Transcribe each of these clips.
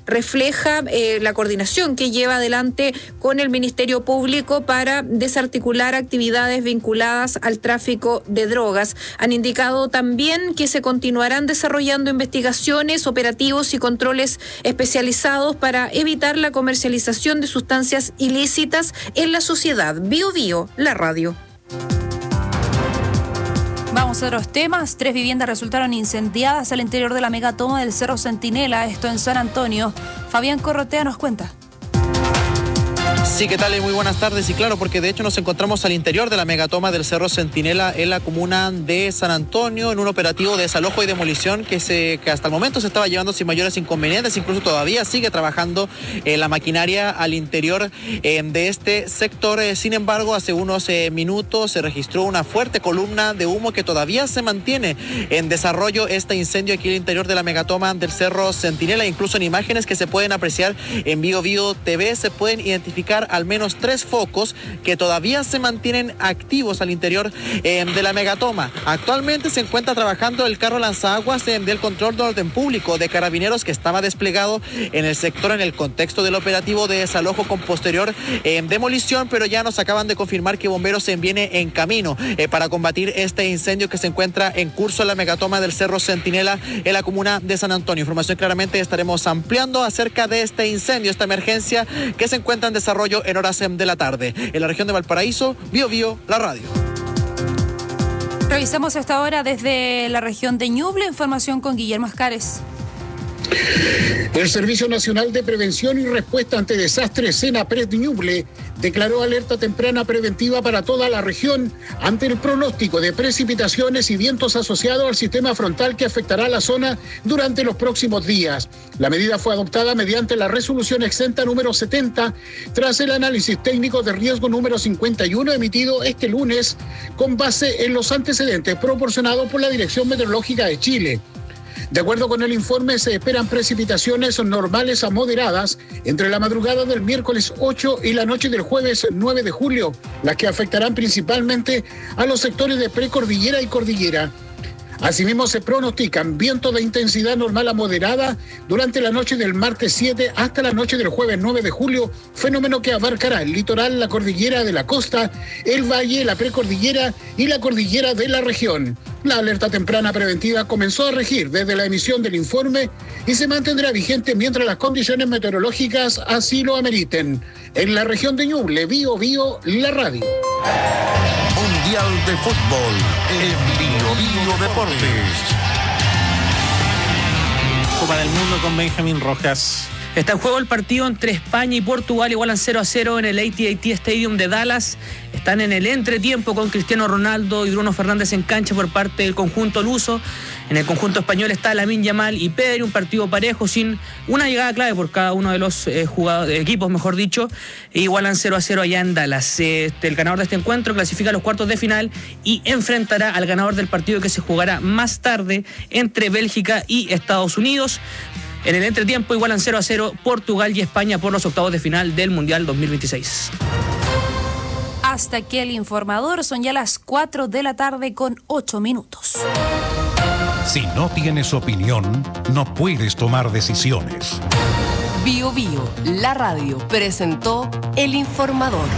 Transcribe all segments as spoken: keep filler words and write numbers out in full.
refleja eh, la coordinación que lleva adelante con el Ministerio Público para desarticular actividades vinculadas al tráfico de drogas. Han indicado también que se continuarán desarrollando investigaciones, operativos y controles especializados para evitar la comercialización de sustancias ilícitas en la sociedad. Bio Bio, la radio. Vamos a otros temas. Tres viviendas resultaron incendiadas al interior de la megatoma del Cerro Centinela, esto en San Antonio. Fabián Corrotea nos cuenta. Sí, ¿qué tal? Muy buenas tardes. Y claro, porque de hecho nos encontramos al interior de la megatoma del Cerro Centinela en la comuna de San Antonio, en un operativo de desalojo y demolición que, se, que hasta el momento se estaba llevando sin mayores inconvenientes. Incluso todavía sigue trabajando eh, la maquinaria al interior eh, de este sector. Eh, sin embargo, hace unos eh, minutos se registró una fuerte columna de humo que todavía se mantiene en desarrollo este incendio aquí al interior de la megatoma del Cerro Centinela. Incluso en imágenes que se pueden apreciar en Bio Bio T V se pueden identificar al menos tres focos que todavía se mantienen activos al interior eh, de la megatoma. Actualmente se encuentra trabajando el carro lanzaguas eh, del control de orden público de Carabineros que estaba desplegado en el sector en el contexto del operativo de desalojo con posterior eh, demolición, pero ya nos acaban de confirmar que bomberos se viene en camino eh, para combatir este incendio que se encuentra en curso en la megatoma del Cerro Centinela en la comuna de San Antonio. Información claramente estaremos ampliando acerca de este incendio, esta emergencia que se encuentra en desarrollo en horas de la tarde. En la región de Valparaíso, Bio Bio, la radio. Revisamos esta hora desde la región de Ñuble, información con Guillermo Ascares. El Servicio Nacional de Prevención y Respuesta ante Desastres, SENAPRED Ñuble, declaró alerta temprana preventiva para toda la región ante el pronóstico de precipitaciones y vientos asociados al sistema frontal que afectará la zona durante los próximos días. La medida fue adoptada mediante la resolución exenta número setenta tras el análisis técnico de riesgo número cincuenta y uno emitido este lunes con base en los antecedentes proporcionados por la Dirección Meteorológica de Chile. De acuerdo con el informe, se esperan precipitaciones normales a moderadas entre la madrugada del miércoles ocho y la noche del jueves nueve de julio, las que afectarán principalmente a los sectores de precordillera y cordillera. Asimismo, se pronostican vientos de intensidad normal a moderada durante la noche del martes siete hasta la noche del jueves nueve de julio, fenómeno que abarcará el litoral, la cordillera de la costa, el valle, la precordillera y la cordillera de la región. La alerta temprana preventiva comenzó a regir desde la emisión del informe y se mantendrá vigente mientras las condiciones meteorológicas así lo ameriten. En la región de Ñuble, Bio Bio, la radio. Mundial de Fútbol en Bio Bio Deportes. Copa del Mundo con Benjamín Rojas. Está en juego el partido entre España y Portugal, igualan cero a cero en el A T and T Stadium de Dallas. Están en el entretiempo con Cristiano Ronaldo y Bruno Fernández en cancha por parte del conjunto luso. En el conjunto español está Lamine Yamal y Pedri, un partido parejo sin una llegada clave por cada uno de los eh, jugadores, equipos, mejor dicho. E igualan cero a cero allá en Dallas. Este, el ganador de este encuentro clasifica a los cuartos de final y enfrentará al ganador del partido que se jugará más tarde entre Bélgica y Estados Unidos. En el entretiempo igualan cero a cero Portugal y España por los octavos de final del Mundial dos mil veintiséis. Hasta aquí el informador, son ya las cuatro de la tarde con ocho minutos. Si no tienes opinión, no puedes tomar decisiones. Bio Bio, la radio, presentó el informador.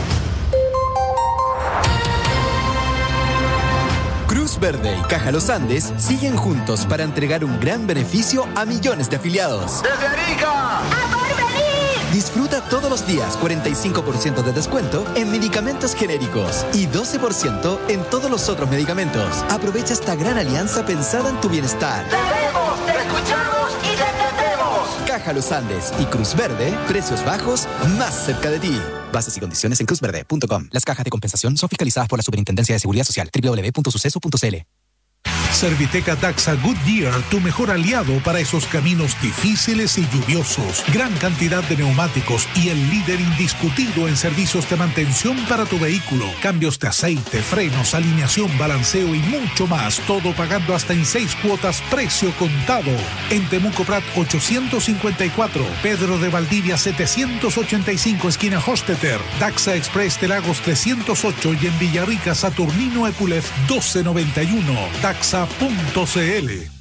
Cruz Verde y Caja Los Andes siguen juntos para entregar un gran beneficio a millones de afiliados. ¡Desde Arica! ¡A Porvenir! Disfruta todos los días cuarenta y cinco por ciento de descuento en medicamentos genéricos y doce por ciento en todos los otros medicamentos. Aprovecha esta gran alianza pensada en tu bienestar. ¡Te vemos, te escuchamos y te entendemos! Caja Los Andes y Cruz Verde, precios bajos más cerca de ti. Bases y condiciones en cruz verde punto com. Las cajas de compensación son fiscalizadas por la Superintendencia de Seguridad Social. doble u doble u doble u punto suceso punto c l. Serviteca Daxa Goodyear, tu mejor aliado para esos caminos difíciles y lluviosos. Gran cantidad de neumáticos y el líder indiscutido en servicios de mantención para tu vehículo. Cambios de aceite, frenos, alineación, balanceo y mucho más. Todo pagando hasta en seis cuotas, precio contado. En Temuco Prat ochocientos cincuenta y cuatro, Pedro de Valdivia setecientos ochenta y cinco, esquina Hosteter. Daxa Express de Lagos trescientos ocho y en Villarrica Saturnino Epulef doce noventa y uno. Daxa punto c l.